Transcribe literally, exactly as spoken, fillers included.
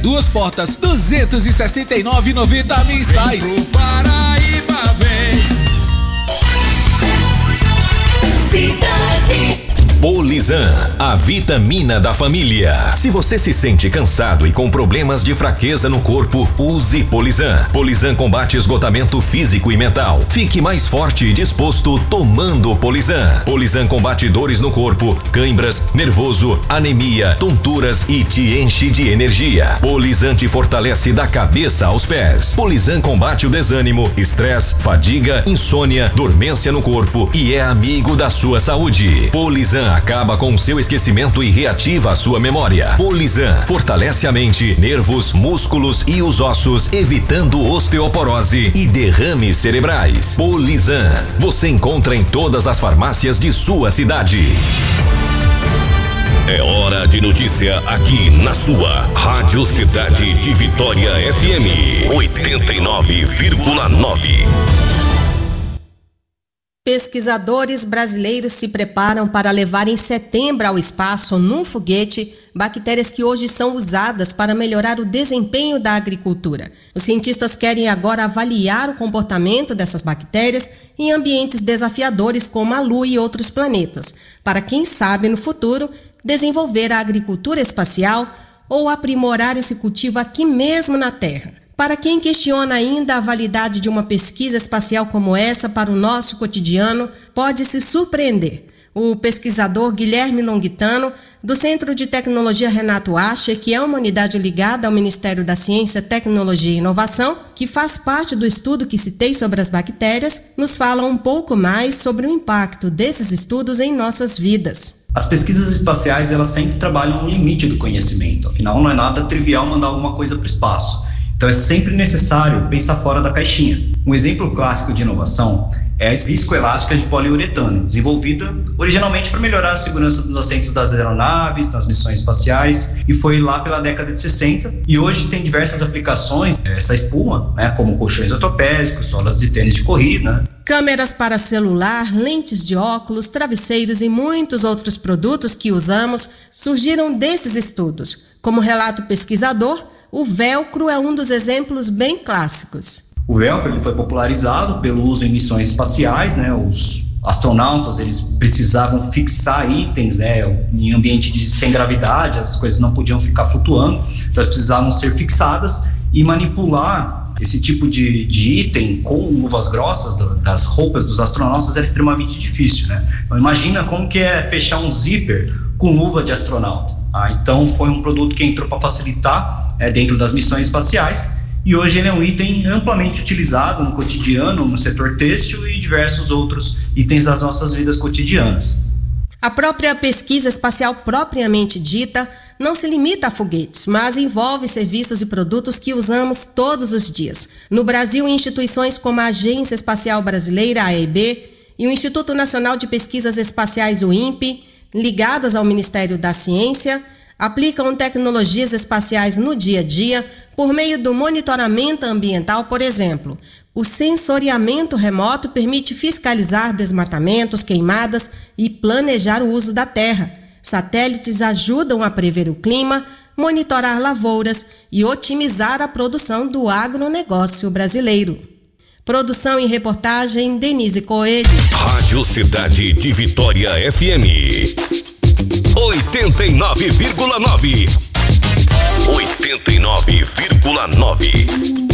duas portas, duzentos e sessenta e nove reais e noventa centavos mensais. Vem pro Paraíba, vem. Cidade. Polizan, a vitamina da família. Se você se sente cansado e com problemas de fraqueza no corpo, use Polizan. Polizan combate esgotamento físico e mental. Fique mais forte e disposto tomando Polizan. Polizan combate dores no corpo, cãibras, nervoso, anemia, tonturas e te enche de energia. Polizan te fortalece da cabeça aos pés. Polizan combate o desânimo, estresse, fadiga, insônia, dormência no corpo e é amigo da sua saúde. Polizan acaba com o seu esquecimento e reativa a sua memória. Polizan fortalece a mente, nervos, músculos e os ossos, evitando osteoporose e derrames cerebrais. Polizan, você encontra em todas as farmácias de sua cidade. É hora de notícia aqui na sua Rádio Cidade de Vitória F M oitenta e nove vírgula nove. Pesquisadores brasileiros se preparam para levar em setembro ao espaço, num foguete, bactérias que hoje são usadas para melhorar o desempenho da agricultura. Os cientistas querem agora avaliar o comportamento dessas bactérias em ambientes desafiadores como a Lua e outros planetas, para quem sabe no futuro desenvolver a agricultura espacial ou aprimorar esse cultivo aqui mesmo na Terra. Para quem questiona ainda a validade de uma pesquisa espacial como essa para o nosso cotidiano, pode se surpreender. O pesquisador Guilherme Longuitano, do Centro de Tecnologia Renato Ascher, que é uma unidade ligada ao Ministério da Ciência, Tecnologia e Inovação, que faz parte do estudo que citei sobre as bactérias, nos fala um pouco mais sobre o impacto desses estudos em nossas vidas. As pesquisas espaciais, elas sempre trabalham no limite do conhecimento, afinal não é nada trivial mandar alguma coisa para o espaço. Então é sempre necessário pensar fora da caixinha. Um exemplo clássico de inovação é a viscoelástica de poliuretano, desenvolvida originalmente para melhorar a segurança dos assentos das aeronaves, nas missões espaciais, e foi lá pela década de sessenta, e hoje tem diversas aplicações, essa espuma, né, como colchões ortopédicos, solas de tênis de corrida. Câmeras para celular, lentes de óculos, travesseiros e muitos outros produtos que usamos surgiram desses estudos. Como relata o pesquisador, o velcro é um dos exemplos bem clássicos. O velcro ele foi popularizado pelo uso em missões espaciais, né? Os astronautas eles precisavam fixar itens, né? Em ambiente de, sem gravidade, as coisas não podiam ficar flutuando, então elas precisavam ser fixadas, e manipular esse tipo de, de item com luvas grossas do, das roupas dos astronautas era extremamente difícil, né? Então imagina como que é fechar um zíper com luva de astronauta. Ah, então foi um produto que entrou para facilitar é, dentro das missões espaciais, e hoje ele é um item amplamente utilizado no cotidiano, no setor têxtil e diversos outros itens das nossas vidas cotidianas. A própria pesquisa espacial propriamente dita não se limita a foguetes, mas envolve serviços e produtos que usamos todos os dias. No Brasil, instituições como a Agência Espacial Brasileira, a A E B, e o Instituto Nacional de Pesquisas Espaciais, o INPE, ligadas ao Ministério da Ciência, aplicam tecnologias espaciais no dia a dia por meio do monitoramento ambiental, por exemplo. O sensoriamento remoto permite fiscalizar desmatamentos, queimadas e planejar o uso da terra. Satélites ajudam a prever o clima, monitorar lavouras e otimizar a produção do agronegócio brasileiro. Produção e reportagem, Denise Coelho. Rádio Cidade de Vitória F M oitenta e nove vírgula nove. oitenta e nove vírgula nove.